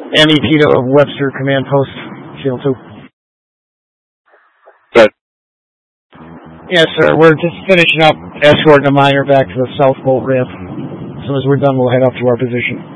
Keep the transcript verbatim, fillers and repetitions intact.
M E P to Webster Command Post, Field two. Good. Yes, sir. We're just finishing up escorting a miner back to the South Boat ramp. As soon as we're done, we'll head up to our position.